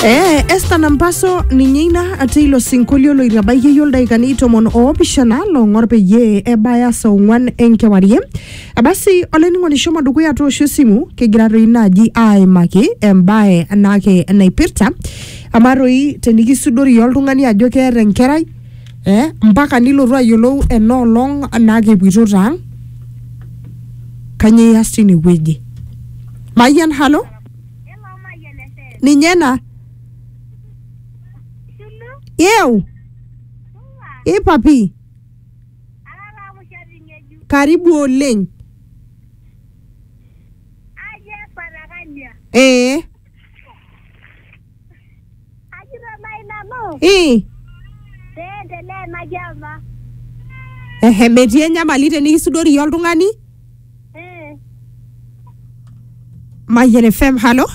Esta Nampaso ninyeina atilo sinkolio lo irabaye yolda ikanito mon opishana lo ngorpe ye ebaya so ngwan enkewarie. Abasi oleni ngoni shoma dukuya to shosimu kegraro inaji aimaki embae nake naipirta. Amaroi teniki sudori yoldungani ajo keere enkerai mpaka nilotu ayiolou enolong nake pwitotang kanye yastini weji. Mayan halo? Ninyena? Yeu? Papi? Karibu oleng. Metie nyamali tenikisudori yoldungani? Mayan FM, halo?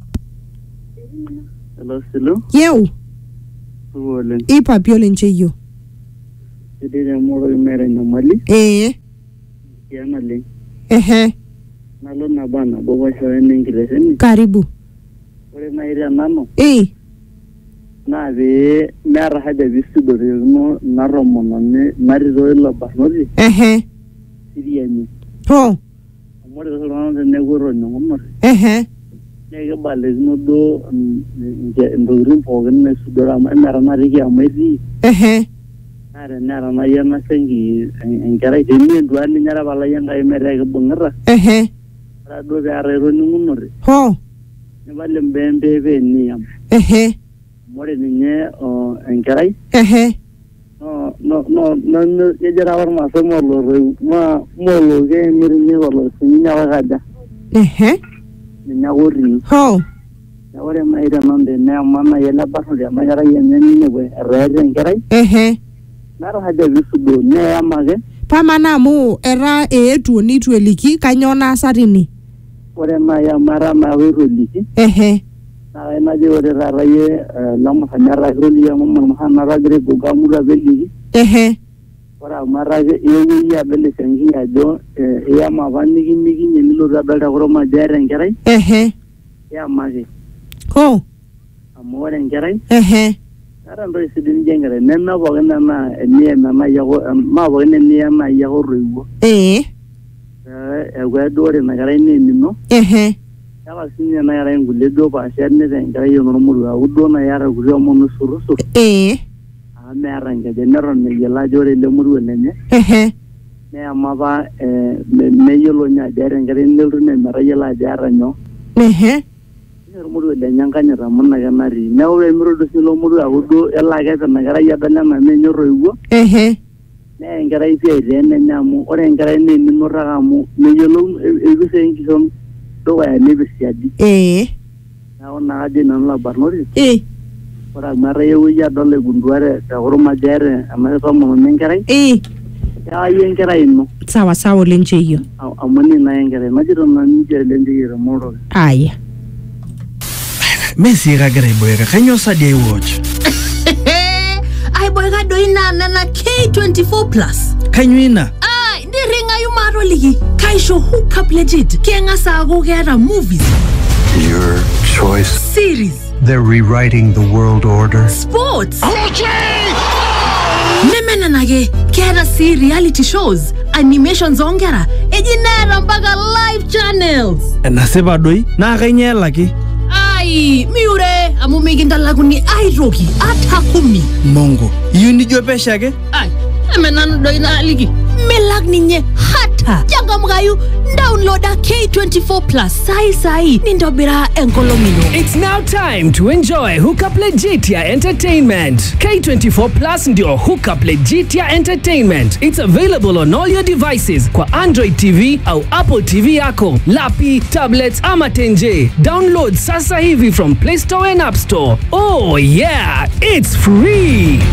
Hello. Yeu? Wole. Papi olen cheyo. Idire moro imere nyamali. Yanale. Nalo na bana bobo show en English. Karibu. Ore na ira nano. Na be mera haja bisudori no naromono ne marizo lo barnodi. Siriani. Ho. Amore so ne goro nyomor. Nege bales no do ndorin pogen ne sudora mera na rigi amezi. Nara na yana sengi engara deni nduani nyara bala yanga imere ke bungara. Rado be ro nyumore. Ho. Ne balle mbembe be ni am. More ninye engara. No yejara war ma so molo molo ge mirni wala sinya wagaja. Nyawori. Ho. Nyawori maida nonde ne mama yela baso ya magara yenni ne we rere engara. Nara haja bisudo ne amage. Pamana mu era etu ni tueliki kanyona sarini. Ore maya mara mawero liki. Na enaje ore raraye lamu hanyara roli ya mama mahana gre gogamura belli. Ora maraje ewi ya belle sengi ya jo ya mavani gimi nyelo rabada goro ma jere ngerai. Ya mage. Ho. Amore ngerai. Ara ndo sidin jengere nenna bogena na ni mama yago ma bogena ni ma yago rugo. Egwe dore na gara ni no. Yawa sinya na gara ngule do ba sherne de gara yo no muru udo na yara guri mo suru. Me aranga de nero ne yela jore le muru nenye. Me amaba me yelo nya jare ngare ndelu ne mara yela jara nyo. Muru le nyanganya ramona ganari. Ne ore muru do silo muru udo ela ga na gara ya bana ma me nyoro iwo. Ne ngara isi de ne nyamu ore ngara ne ni mura mu me yelo e se ngison do wa ne bisiadi. Na ona ade na la barnori. Ora mara yewu ya dole gunduare ta horoma jere amara to mo mengerai. Ya yengerai no. Sawa lenje yo. Amani na yengerai majiro na nje lenje yero moro. Aya. Messi ragare boyega kanyo sadie watch. Ai boyega doina na K24 Plus. Kanyuina. Ndi ringa yumaro ligi. Kaisho hook up legit. Kenga sa go gera movies. Your choice. Series. They're rewriting the world order. Sports. Nemena nage kera si reality shows, animations ongera, ejinera mpaka live channels. Naseba doi na kanyela ki. Ai, miure amumiginda laguni airogi atakumi. Mongo, yuni jopesha ke? Ai, emena doi na ligi. Melag ninye hata. Jaga mgayu downloada K24 Plus sai nindobira enkolomino. It's now time to enjoy Hookup Legitia Entertainment. K24 Plus ndio Hookup Legitia Entertainment. It's available on all your devices kwa Android TV au Apple TV yako, lapi, tablets ama tenje. Download sasa hivi from Play Store and App Store. Oh yeah, it's free.